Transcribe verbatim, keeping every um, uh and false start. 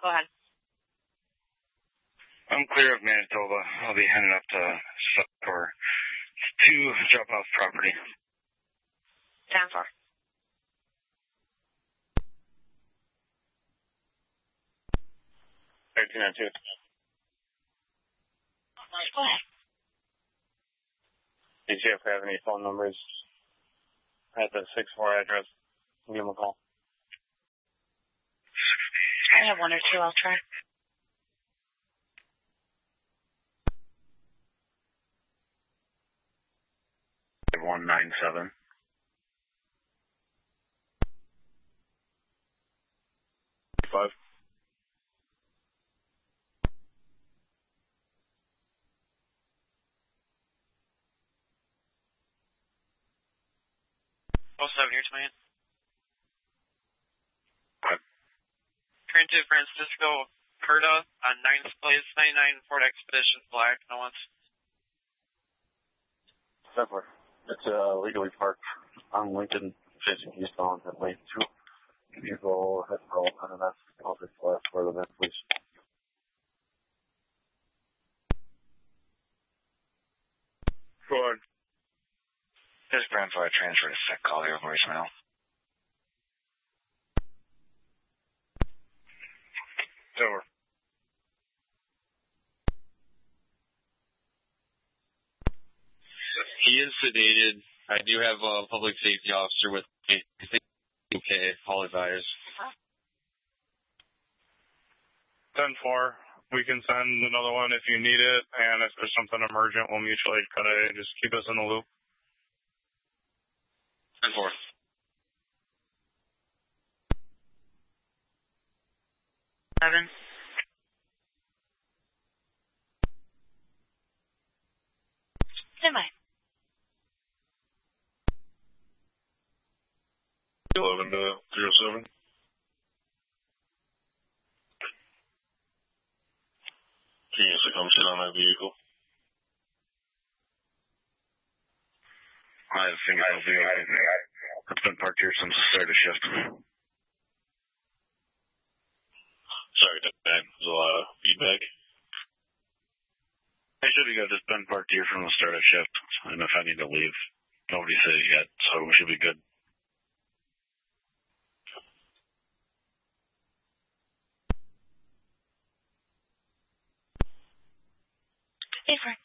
go ahead. I'm clear of Manitoba. I'll be heading up to Succor to drop off property. ten four. thirteen oh two. Go ahead. Did you have any phone numbers at the six four address? Give them a call. I have one or two. I'll try. one nine seven. Five. Oh seven, here's my hand. What? Train to Francisco Curta on ninth place, ninety-nine Ford Expedition Black, no one's. ten four. It's uh, legally parked on Lincoln, facing eastbound at lane two. You go ahead for all and that's office left for the next please. Go ahead. This grandfather transfer to sec call your voicemail. It's over. He is sedated. I do have a public safety officer with me. I think okay, all advised. ten four. We can send another one if you need it, and if there's something emergent, we'll mutually cut it. Just keep us in the loop. ten four. Seven. Stand by. eleven to zero seven. Can you come sit on that vehicle? I think I'll be alright. It's been parked here since the start of shift. Sorry, Dan. There's a lot of feedback. I should be good. It's been parked here from the start of shift. And if I need to leave, nobody said it yet, so we should be good. Hey, Frank.